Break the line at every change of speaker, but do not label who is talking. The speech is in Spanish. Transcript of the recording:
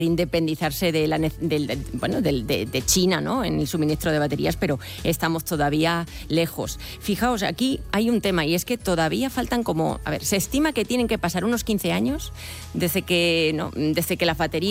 independizarse de China, ¿no?, en el suministro de baterías, pero estamos todavía lejos. Fijaos, aquí hay un tema, y es que todavía faltan se estima que tienen que pasar unos 15 años desde que las baterías